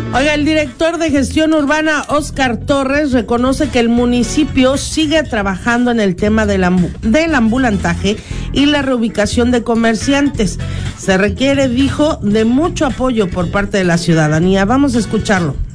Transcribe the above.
Oiga, el director de gestión urbana, Óscar Torres, reconoce que el municipio sigue trabajando en el tema del ambulantaje y la reubicación de comerciantes. Se requiere, dijo, de mucho apoyo por parte de la ciudadanía. Vamos a escucharlo.